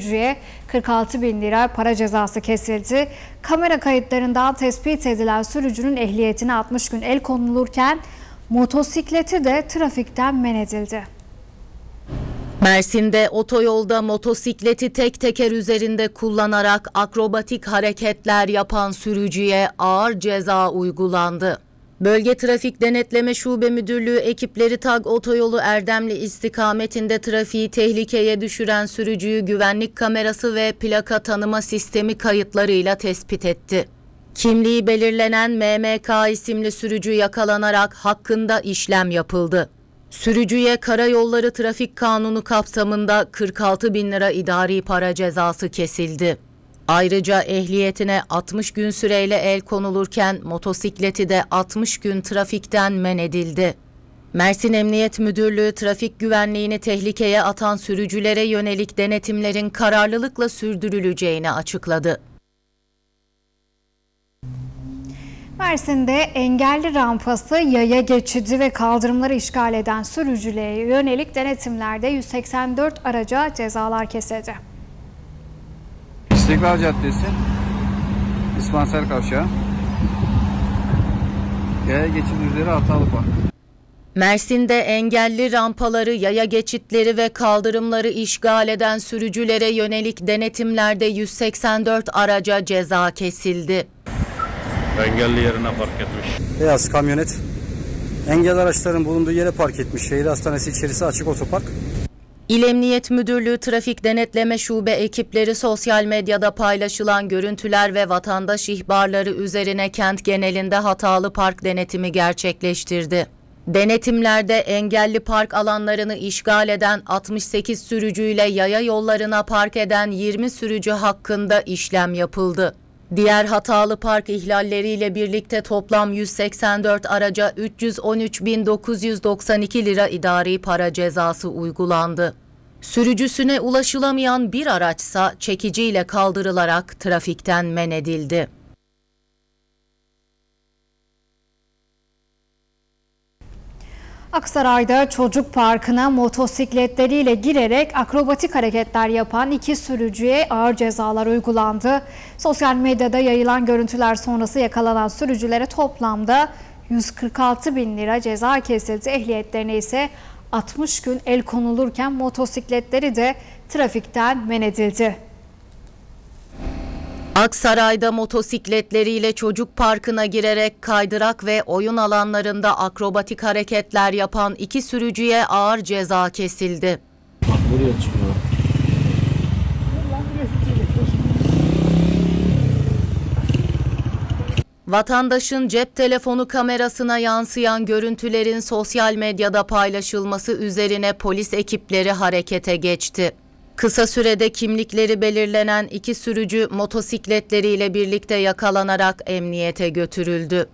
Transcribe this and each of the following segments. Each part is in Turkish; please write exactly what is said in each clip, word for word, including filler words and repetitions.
sürücüye kırk altı bin lira para cezası kesildi. Kamera kayıtlarından tespit edilen sürücünün ehliyetine altmış gün el konulurken motosikleti de trafikten men edildi. Mersin'de otoyolda motosikleti tek teker üzerinde kullanarak akrobatik hareketler yapan sürücüye ağır ceza uygulandı. Bölge Trafik Denetleme Şube Müdürlüğü ekipleri TAG Otoyolu Erdemli istikametinde trafiği tehlikeye düşüren sürücüyü güvenlik kamerası ve plaka tanıma sistemi kayıtlarıyla tespit etti. Kimliği belirlenen M M K isimli sürücü yakalanarak hakkında işlem yapıldı. Sürücüye Karayolları Trafik Kanunu kapsamında kırk altı bin lira idari para cezası kesildi. Ayrıca ehliyetine altmış gün süreyle el konulurken motosikleti de altmış gün trafikten men edildi. Mersin Emniyet Müdürlüğü trafik güvenliğini tehlikeye atan sürücülere yönelik denetimlerin kararlılıkla sürdürüleceğini açıkladı. Mersin'de engelli rampası, yaya geçidi ve kaldırımları işgal eden sürücülere yönelik denetimlerde yüz seksen dört araca cezalar kesildi. İstiklal Caddesi, Dispanser Kavşağı, yaya geçidi üzeri hatalı park. Mersin'de engelli rampaları, yaya geçitleri ve kaldırımları işgal eden sürücülere yönelik denetimlerde yüz seksen dört araca ceza kesildi. Engelli yerine park etmiş. Beyaz kamyonet engelli araçların bulunduğu yere park etmiş. Şehir hastanesi içerisi açık otopark. İl Emniyet Müdürlüğü Trafik Denetleme Şube ekipleri sosyal medyada paylaşılan görüntüler ve vatandaş ihbarları üzerine kent genelinde hatalı park denetimi gerçekleştirdi. Denetimlerde engelli park alanlarını işgal eden altmış sekiz sürücüyle yaya yollarına park eden yirmi sürücü hakkında işlem yapıldı. Diğer hatalı park ihlalleriyle birlikte toplam yüz seksen dört araca üç yüz on üç bin dokuz yüz doksan iki lira idari para cezası uygulandı. Sürücüsüne ulaşılamayan bir araçsa çekiciyle kaldırılarak trafikten men edildi. Aksaray'da çocuk parkına motosikletleriyle girerek akrobatik hareketler yapan iki sürücüye ağır cezalar uygulandı. Sosyal medyada yayılan görüntüler sonrası yakalanan sürücülere toplamda yüz kırk altı bin lira ceza kesildi. Ehliyetlerine ise altmış gün el konulurken motosikletleri de trafikten men edildi. Aksaray'da motosikletleriyle çocuk parkına girerek kaydırak ve oyun alanlarında akrobatik hareketler yapan iki sürücüye ağır ceza kesildi. Buraya çıkıyor. Vatandaşın cep telefonu kamerasına yansıyan görüntülerin sosyal medyada paylaşılması üzerine polis ekipleri harekete geçti. Kısa sürede kimlikleri belirlenen iki sürücü motosikletleriyle birlikte yakalanarak emniyete götürüldü.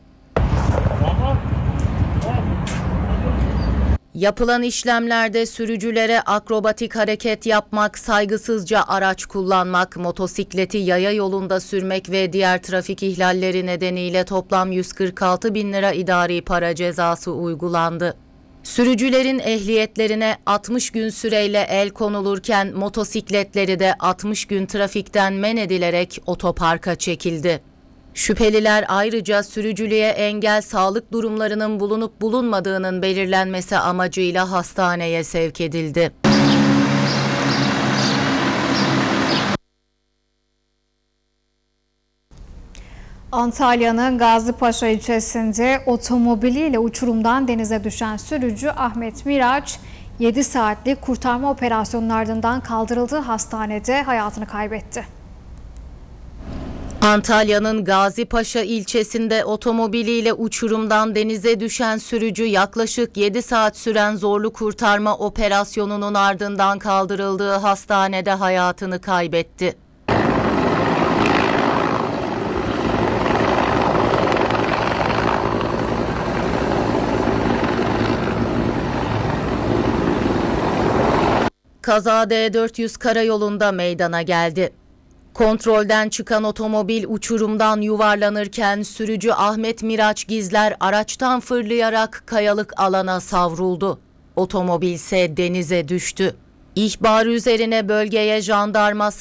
Yapılan işlemlerde sürücülere akrobatik hareket yapmak, saygısızca araç kullanmak, motosikleti yaya yolunda sürmek ve diğer trafik ihlalleri nedeniyle toplam yüz kırk altı bin lira idari para cezası uygulandı. Sürücülerin ehliyetlerine altmış gün süreyle el konulurken motosikletleri de altmış gün trafikten men edilerek otoparka çekildi. Şüpheliler ayrıca sürücülüğe engel sağlık durumlarının bulunup bulunmadığının belirlenmesi amacıyla hastaneye sevk edildi. Antalya'nın Gazipaşa ilçesinde otomobiliyle uçurumdan denize düşen sürücü Ahmet Miraç, yedi saatlik kurtarma operasyonunun ardından kaldırıldığı hastanede hayatını kaybetti. Antalya'nın Gazipaşa ilçesinde otomobiliyle uçurumdan denize düşen sürücü yaklaşık yedi saat süren zorlu kurtarma operasyonunun ardından kaldırıldığı hastanede hayatını kaybetti. Kaza D dört yüz karayolunda meydana geldi. Kontrolden çıkan otomobil uçurumdan yuvarlanırken sürücü Ahmet Miraç Gizler araçtan fırlayarak kayalık alana savruldu. Otomobil ise denize düştü. İhbar üzerine bölgeye jandarma,